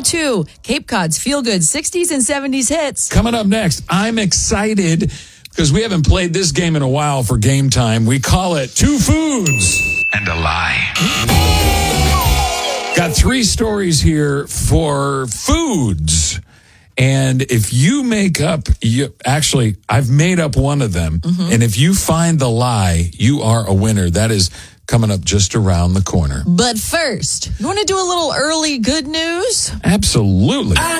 102, Cape Cod's feel-good 60s and 70s hits. Coming up next, I'm excited because we haven't played this game in a while for game time. We call it Two Foods and a Lie. Got 3 stories here for foods. And if you make up, actually, I've made up one of them. Mm-hmm. And if you find the lie, you are a winner. That is coming up just around the corner. But first, you want to do a little early good news? Absolutely.